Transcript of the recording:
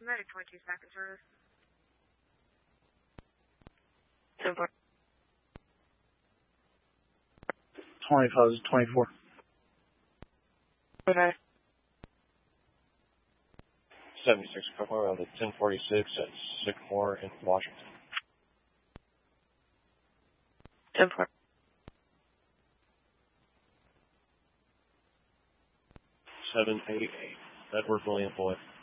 Medic 22 second service. 10-4. 24. Okay. 76 Buffalo on the 1046 at Sycamore in Washington. 10-4. 788. Edward William Boyd.